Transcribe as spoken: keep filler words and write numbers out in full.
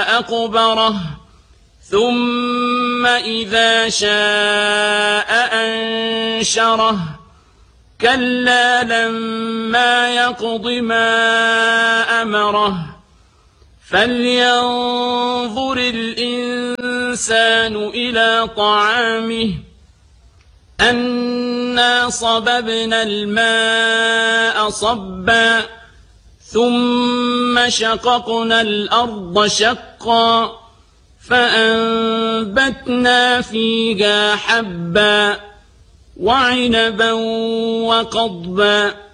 أقبره ثم إذا شاء أنشره كلا لما يقض ما أمره فلينظر الإنسان إلى طعامه أنا صببنا الماء صبا ثم شققنا الأرض شقا فأنبتنا فيها حبا وعنبا وقضبا